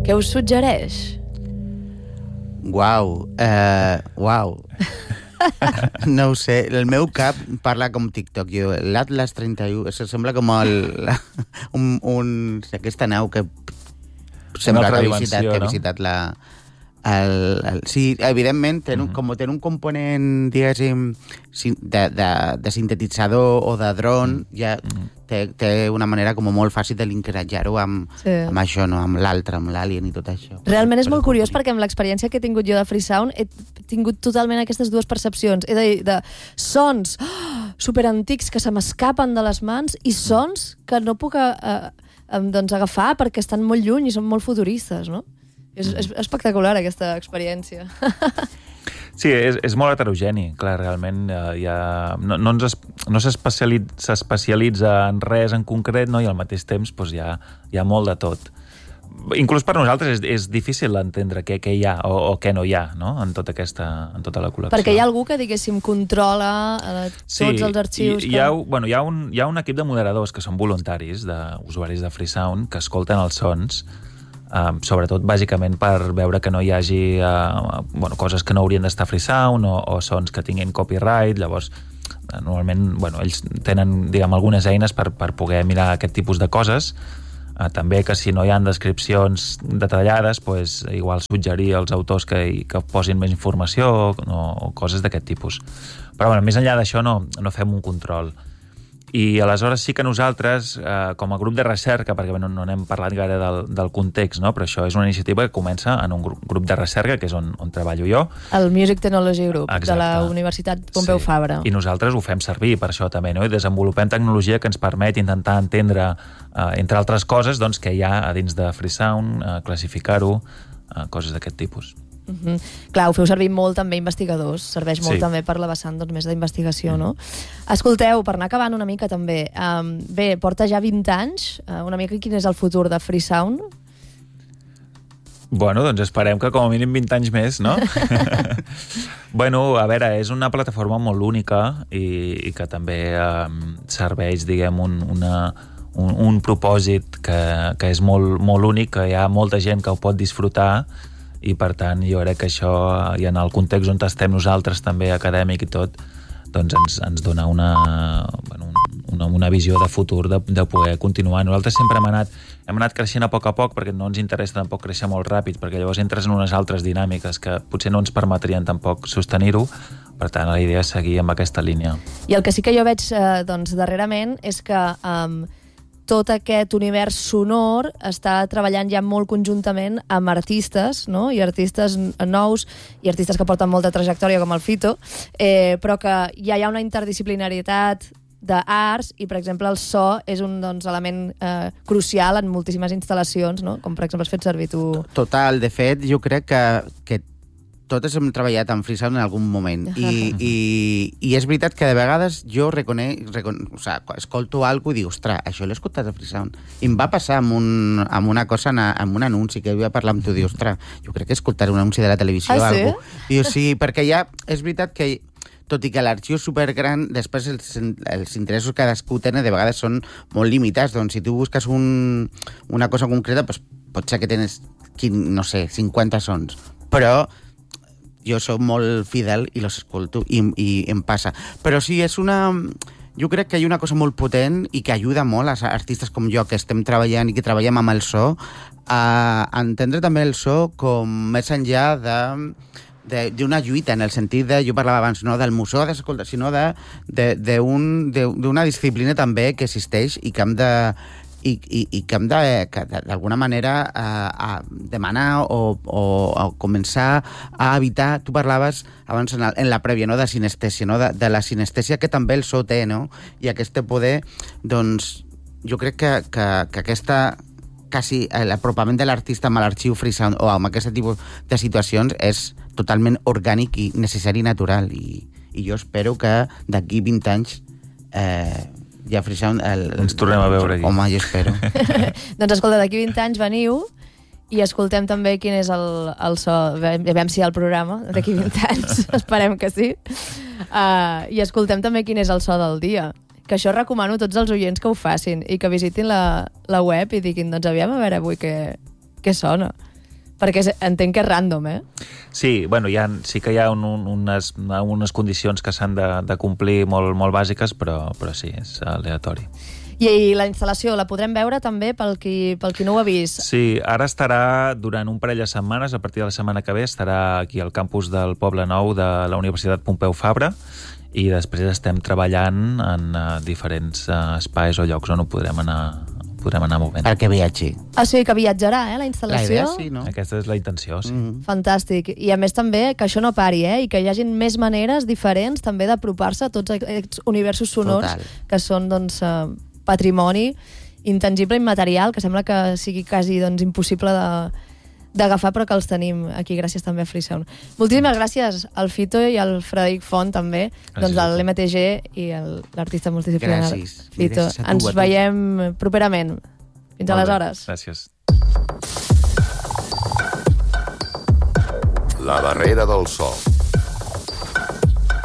Què us suggereix? Uau. No ho sé, el meu cap parla com TikTok. L'Atlas 31, això sembla com aquesta nau que sembla que ha visitat la... Sí, evidentment, com té un component, diguéssim, de sintetitzador o de dron, ja té una manera com molt fàcil de linkatjar-ho amb això, no? Amb l'altre, amb l'Alien i tot això. Realment és molt curiós perquè amb l'experiència que he tingut jo de Freesound he tingut totalment aquestes dues percepcions. He de dir, de sons superantics que se m'escapen de les mans i sons que no puc agafar perquè estan molt lluny i són molt futuristes, no? És espectacular, aquesta experiència. Sí, és molt heterogeni, clar, realment no s'especialitza en res en concret, no? I al mateix temps hi ha molt de tot. Inclús per nosaltres és difícil entendre què hi ha o què no hi ha, no? en tota la col·lecció. Perquè hi ha algú que, diguéssim, controla tots els arxius. Hi ha un equip de moderadors que són voluntaris, d'usuaris de Freesound, que escolten els sons, sobretot bàsicament per veure que no hi hagi coses que no haurien d'estar Freesound o sons que tinguin copyright. Llavors normalment ells tenen algunes eines per poder mirar aquest tipus de coses. També que si no hi ha descripcions detallades, igual suggerir als autors que posin més informació o coses d'aquest tipus. Però més enllà d'això no fem un control. I aleshores sí que nosaltres, com a grup de recerca, perquè no n'hem parlat gaire del context, no? Però això és una iniciativa que comença en un grup de recerca, que és on treballo jo. El Music Technology Group, de la Universitat Pompeu Fabra. I nosaltres ho fem servir per això també, no? I desenvolupem tecnologia que ens permet intentar entendre, entre altres coses, què hi ha a dins de Freesound, classificar-ho, coses d'aquest tipus. Clar, ho feu servir molt també investigadors, serveix molt també per la vessant més d'investigació, no? Escolteu, per anar acabant una mica també, bé, porta ja 20 anys, una mica quin és el futur de Freesound? Bueno, doncs esperem que com a mínim 20 anys més, no? Bueno, a veure, és una plataforma molt única i que també serveix, diguem, un propòsit que és molt, molt únic, que hi ha molta gent que ho pot disfrutar i per tant jo crec que això, i en el context on estem nosaltres també acadèmic i tot, doncs ens dona una visió de futur de poder continuar. Nosaltres sempre hem anat creixent a poc perquè no ens interessa tampoc créixer molt ràpid, perquè llavors entres en unes altres dinàmiques que potser no ens permetrien tampoc sostenir-ho. Per tant, la idea és seguir amb aquesta línia. I el que sí que jo veig darrerament és que tot aquest univers sonor està treballant ja molt conjuntament amb artistes, no? I artistes nous i artistes que porten molta trajectòria com el Fito, però que ja hi ha una interdisciplinarietat d'arts i, per exemple, el so és un element crucial en moltíssimes instal·lacions, no? Com, per exemple, has fet servir tu. Total, de fet, jo crec que totes hem treballat amb Freesound en algun moment i és veritat que de vegades jo escolto alguna i dic, ostres, això l'he escoltat a Freesound. I em va passar amb una cosa, amb un anunci que havia parlat amb tu, dic, ostres, jo crec que he escoltat un anunci de la televisió o alguna cosa. Diu, sí, perquè ja és veritat que tot i que l'arxiu és supergran, després els interessos que cadascú tenen de vegades són molt limitats. Doncs si tu busques una cosa concreta, pot ser que tens, no sé, 50 sons. Però jo soc molt fidel i los escolto i em passa. Però sí, jo crec que hi ha una cosa molt potent i que ajuda molt als artistes com jo que estem treballant i que treballem amb el so a entendre també el so com més enllà d'una lluita, en el sentit de, jo parlava abans, no del museu d'escoltar, sinó d'una disciplina també que existeix i que hem de d'alguna manera demanar o començar a evitar. Tu parlaves abans en la prèvia, no, de sinestèsia, no, de la sinestèsia que també el so té, no? I aquest poder, doncs, jo crec que aquesta quasi l'apropament de l'artista amb l'arxiu Freesound o amb aquest tipus de situacions és totalment orgànic i necessari i natural. I jo espero que d'aquí 20 anys ja Freesound ens tornem a veure aquí. Home, jo espero. Doncs escolta, d'aquí 20 anys veniu i escoltem també quin és el so. Veiem si hi ha el programa d'aquí 20 anys, esperem que sí. I escoltem també quin és el so del dia. Que això recomano a tots els oients que ho facin i que visitin la web i diguin, doncs aviam a veure avui què sona. Perquè entenc que és random, Sí, bueno, sí que hi ha unes condicions que s'han de complir molt bàsiques, però sí, és aleatori. I la instal·lació la podrem veure també pel qui no ho ha vist? Sí, ara estarà durant un parell de setmanes, a partir de la setmana que ve, estarà aquí al campus del Poble Nou de la Universitat Pompeu Fabra, i després estem treballant en diferents espais o llocs on ho podrem anar movent. Perquè viatgi. O sigui que viatjarà, la instal·lació? La idea sí, no? Aquesta és la intenció, sí. Fantàstic. I a més també que això no pari, i que hi hagin més maneres diferents també d'apropar-se a tots aquests universos sonors que són, doncs, patrimoni intangible, immaterial, que sembla que sigui quasi impossible d'agafar, però que els tenim aquí gràcies també a Freesound. Moltíssimes gràcies al Fito i al Frederic Font també, doncs de l'MTG i l'artista multidisciplinari. Gràcies. Fito, ens veiem properament. Fins aleshores. Gràcies. La barrera del so.